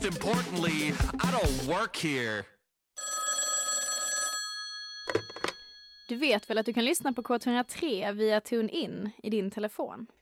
Importantly, I don't work here. Du vet väl att du kan lyssna på K203 via TuneIn i din telefon?